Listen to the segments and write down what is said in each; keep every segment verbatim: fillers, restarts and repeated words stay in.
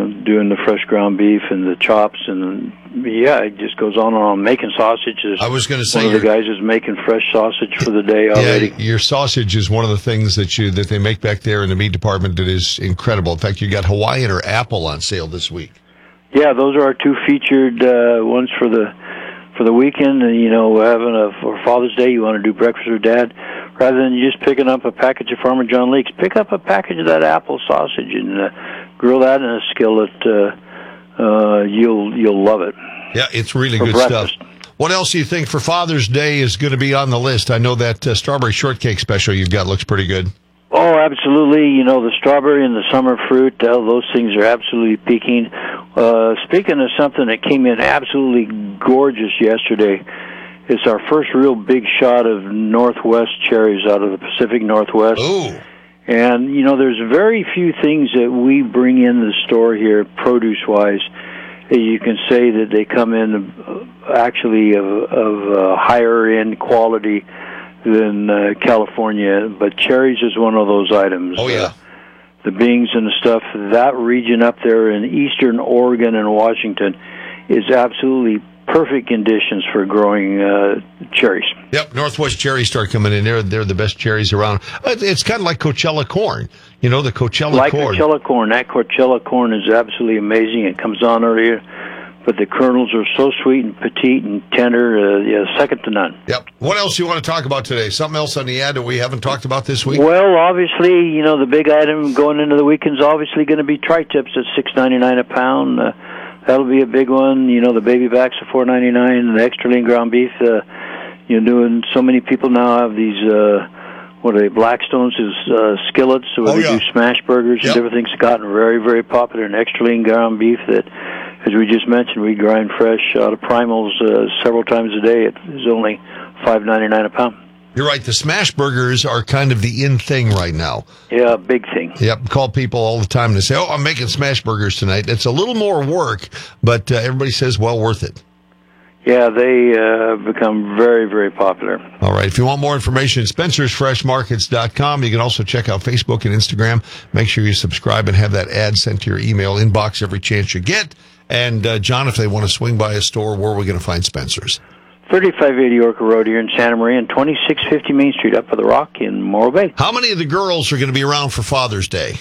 doing the fresh ground beef and the chops, and yeah, it just goes on and on. Making sausages. I was going to say, one of the guys is making fresh sausage for the day already. Yeah, your sausage is one of the things that you that they make back there in the meat department that is incredible. In fact, you got Hawaiian or apple on sale this week. Yeah, those are our two featured uh, ones for the for the weekend. And you know, having a for Father's Day, you want to do breakfast with Dad. Rather than just picking up a package of Farmer John Leeks, pick up a package of that apple sausage and uh, grill that in a skillet. Uh, uh, you'll you'll love it. Yeah, it's really for good breakfast. stuff. What else do you think for Father's Day is going to be on the list? I know that uh, strawberry shortcake special you've got looks pretty good. Oh, absolutely. You know, the strawberry and the summer fruit, uh, those things are absolutely peaking. Uh, speaking of something that came in absolutely gorgeous yesterday, it's our first real big shot of Northwest cherries out of the Pacific Northwest. Ooh. And, you know, there's very few things that we bring in the store here, produce-wise, that you can say that they come in uh, actually of, of uh, higher-end quality than uh, California. But cherries is one of those items. Oh, yeah. Uh, the beans and the stuff, that region up there in eastern Oregon and Washington is absolutely perfect conditions for growing uh, cherries. Yep, Northwest cherries start coming in. They're, they're the best cherries around. It's kind of like Coachella corn. You know, the Coachella like corn. Like Coachella corn. That Coachella corn is absolutely amazing. It comes on earlier, but the kernels are so sweet and petite and tender, uh, yeah, second to none. Yep. What else do you want to talk about today? Something else on the ad that we haven't talked about this week? Well, obviously, you know, the big item going into the weekend is obviously going to be tri-tips at six ninety-nine a pound. Uh, That'll be a big one. You know, the baby backs are four ninety-nine, and the extra lean ground beef. Uh, you know, doing so many people now have these. Uh, what are they? Blackstones is uh, skillets, so oh, they yeah. do smash burgers yep. and different things. Gotten very, very popular in extra lean ground beef. That, as we just mentioned, we grind fresh out of primals uh, several times a day. It is only five ninety-nine a pound. You're right. The smash burgers are kind of the in thing right now. Yeah, big thing. Yep. Call people all the time and they say, oh, I'm making smash burgers tonight. It's a little more work, but uh, everybody says, well, worth it. Yeah, they uh, become very, very popular. All right. If you want more information, Spencers Fresh Markets dot com. You can also check out Facebook and Instagram. Make sure you subscribe and have that ad sent to your email inbox every chance you get. And, uh, John, if they want to swing by a store, where are we going to find Spencer's? thirty-five eighty Orca Road here in Santa Maria and twenty-six fifty Main Street up at the Rock in Morro Bay. How many of the girls are going to be around for Father's Day?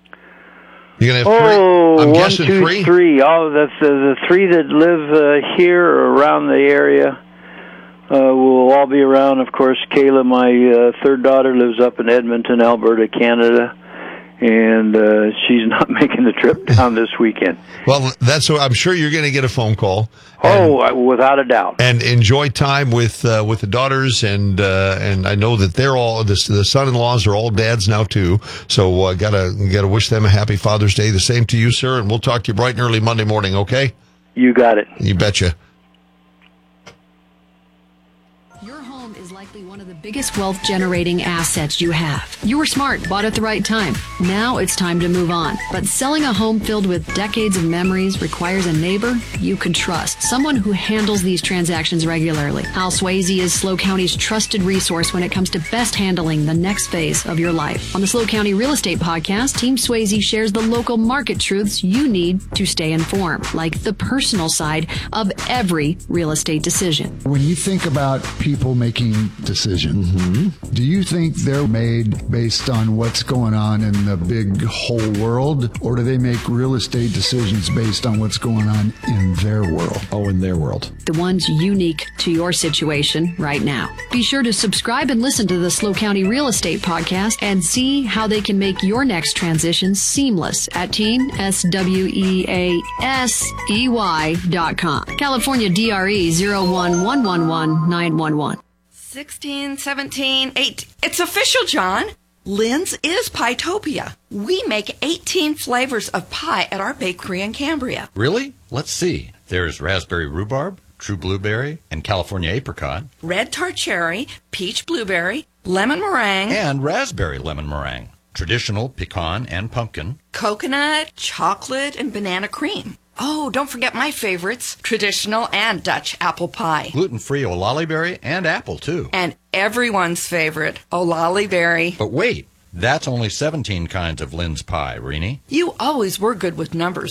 You're going to have oh, three? I'm one, guessing two, three? three. Oh, that's the, the three that live uh, here or around the area. Uh, will all be around. Of course, Kayla, my uh, third daughter, lives up in Edmonton, Alberta, Canada. And uh, she's not making the trip down this weekend. Well, that's what I'm sure you're going to get a phone call. And, oh, without a doubt. And enjoy time with uh, with the daughters, and uh, and I know that they're all the, the son-in-laws are all dads now too. So uh, gotta gotta wish them a happy Father's Day. The same to you, sir. And we'll talk to you bright and early Monday morning. Okay? You got it. You betcha. One of the biggest wealth-generating assets you have. You were smart, bought at the right time. Now it's time to move on. But selling a home filled with decades of memories requires a neighbor you can trust, someone who handles these transactions regularly. Hal Swayze is SLO County's trusted resource when it comes to best handling the next phase of your life. On the SLO County Real Estate Podcast, Team Swayze shares the local market truths you need to stay informed, like the personal side of every real estate decision. When you think about people making decisions, Mm-hmm. do you think they're made based on what's going on in the big whole world, or do they make real estate decisions based on what's going on in their world? Oh, in their world. The ones unique to your situation right now. Be sure to subscribe and listen to the SLO County Real Estate Podcast and see how they can make your next transition seamless at teen, S W E A S E Y dot com. California D R E zero one one one one nine one one. sixteen, seventeen, eighteen. It's official, John. Lynn's is Pietopia. We make eighteen flavors of pie at our bakery in Cambria. Really? Let's see. There's raspberry rhubarb, true blueberry, and California apricot. Red tart cherry, peach blueberry, lemon meringue. And raspberry lemon meringue. Traditional pecan and pumpkin. Coconut, chocolate, and banana cream. Oh, don't forget my favorites, traditional and Dutch apple pie. Gluten-free olali berry and apple, too. And everyone's favorite, olali berry. But wait, that's only seventeen kinds of Lynn's pie, Renee. You always were good with numbers.